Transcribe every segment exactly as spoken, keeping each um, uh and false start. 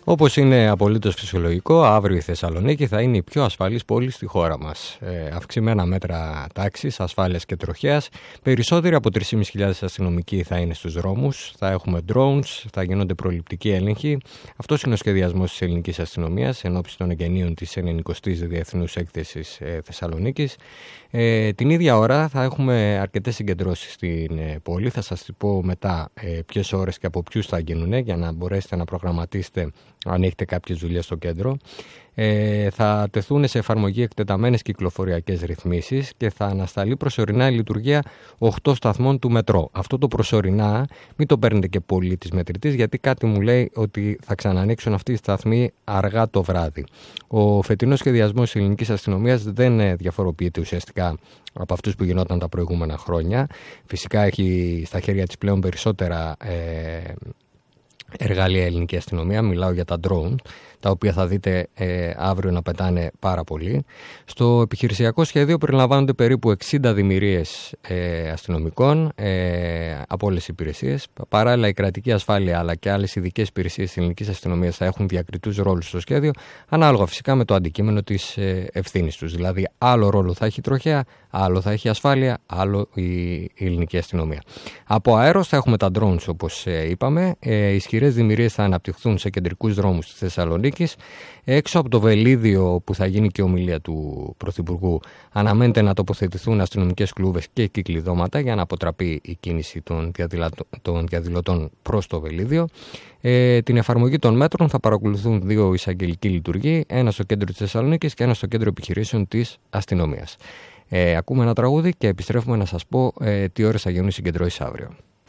Όπως είναι απολύτως φυσιολογικό, αύριο η Θεσσαλονίκη θα είναι η πιο ασφαλής πόλη στη χώρα μας. Ε, αυξημένα μέτρα τάξης, ασφάλειας και τροχέας. Περισσότεροι από τρεις χιλιάδες πεντακόσιοι αστυνομικοί θα είναι στους δρόμους. Θα έχουμε drones, θα γίνονται προληπτικοί έλεγχοι. Αυτός είναι ο σχεδιασμός της ελληνικής αστυνομίας ενώπιση των εγγενείων της ενενηκοστής Διεθνούς Έκθεσης ε, Θεσσαλονίκης. Ε, την ίδια ώρα θα έχουμε αρκετές συγκεντρώσεις στην ε, πόλη. Θα σας πω μετά ε, ποιες ώρες και από ποιους θα γίνουν για να μπορέσετε να προγραμματίσετε αν έχετε κάποιες δουλειές στο κέντρο. Ε, θα τεθούν σε εφαρμογή εκτεταμένες κυκλοφοριακές ρυθμίσεις και θα ανασταλεί προσωρινά η λειτουργία οκτώ σταθμών του μετρό. Αυτό το προσωρινά μην το παίρνετε και πολύ της μετρητής, γιατί κάτι μου λέει ότι θα ξανανοίξουν αυτοί οι σταθμοί αργά το βράδυ. Ο φετινός σχεδιασμός της ελληνικής αστυνομίας δεν διαφοροποιείται ουσιαστικά από αυτούς που γινόταν τα προηγούμενα χρόνια. Φυσικά έχει στα χέρια της πλέον περισσότερα ε, εργαλεία ελληνική αστυνομία, μιλάω για τα drone, τα οποία θα δείτε ε, αύριο να πετάνε πάρα πολύ. Στο επιχειρησιακό σχέδιο περιλαμβάνονται περίπου εξήντα δημιουργίες ε, αστυνομικών ε, από όλες τις υπηρεσίες. Παράλληλα, η κρατική ασφάλεια αλλά και άλλες ειδικές υπηρεσίες της ελληνικής αστυνομίας θα έχουν διακριτούς ρόλους στο σχέδιο, ανάλογα φυσικά με το αντικείμενο της ε, ευθύνης τους. Δηλαδή, άλλο ρόλο θα έχει η τροχέα, άλλο θα έχει ασφάλεια, άλλο η, η ελληνική αστυνομία. Από αέρος θα έχουμε τα drones, όπως ε, είπαμε. Ε, ισχυρές δημιουργίες θα αναπτυχθούν σε κεντρικούς δρόμους της Θεσσαλονίκης. Έξω από το Βελίδιο που θα γίνει και η ομιλία του Πρωθυπουργού, αναμένεται να τοποθετηθούν αστυνομικές κλούβες και κυκλειδώματα για να αποτραπεί η κίνηση των, των διαδηλωτών προς το Βελίδιο. Ε, την εφαρμογή των μέτρων θα παρακολουθούν δύο εισαγγελικοί λειτουργοί, ένα στο κέντρο της Θεσσαλονίκης και ένα στο κέντρο επιχειρήσεων της αστυνομίας. Ε, ακούμε ένα τραγούδι και επιστρέφουμε να σας πω ε, τι ώρες θα γίνουν οι συγκεντρώσεις αύριο.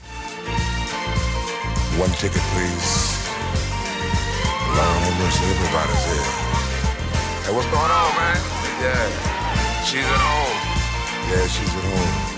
One ticket, please. Lord have mercy, everybody's here. Hey, what's going on, man? Yeah. She's at home. Yeah, she's at home.